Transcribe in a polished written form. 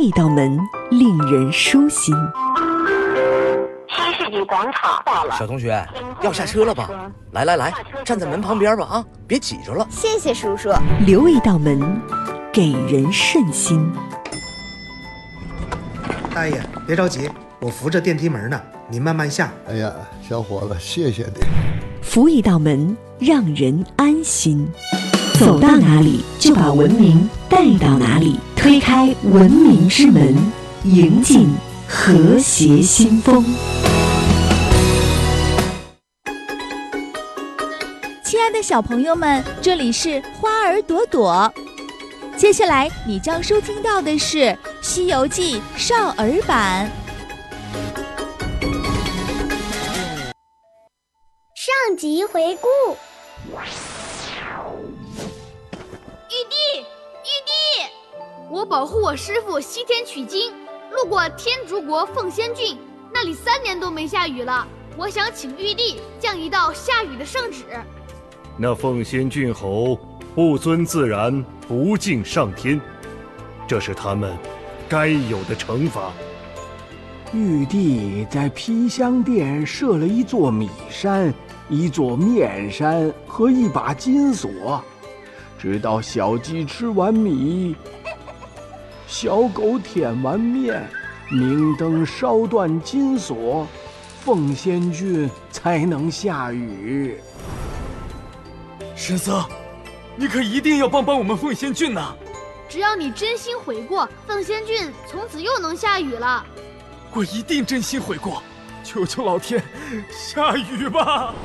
一道门，令人舒心。 新世纪广场到了， 小同学要下车了吧？来，站在门旁边吧啊，别挤着了。 谢谢叔叔。 留一道门，给人顺心。 大爷，别着急，我扶着电梯门呢，您慢慢下。 哎呀，小伙子，谢谢你。 扶一道门，让人安心。走到哪里就把文明带到哪里，推开文明之门，迎进和谐新风。 亲爱的小朋友们，这里是花儿朵朵。接下来你将收听到的是《西游记》少儿版。 上集回顾。 玉帝，我保护我师父西天取经，路过天竺国凤仙郡，那里3年都没下雨了。我想请玉帝降一道下雨的圣旨。 那凤仙郡侯不尊自然，不敬上天，这是他们该有的惩罚。 玉帝在披香殿设了一座米山、一座面山和一把金锁，直到小鸡吃完米，小狗舔完面，明灯烧断金锁，凤仙郡才能下雨。 神僧，你可一定要帮我们凤仙郡呐！ 只要你真心悔过，凤仙郡从此又能下雨了。 我一定真心悔过，求求老天下雨吧！